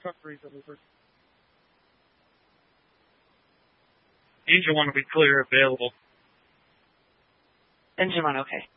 recovery delivered. Engine 1 will be clear, available. Engine 1, okay.